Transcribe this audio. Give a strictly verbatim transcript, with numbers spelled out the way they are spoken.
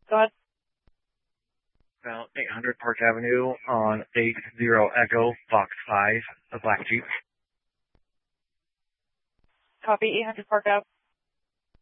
Go ahead. About eight hundred Park Avenue on eight zero Echo, Box five, a black Jeep. Copy, eight hundred Park Ave.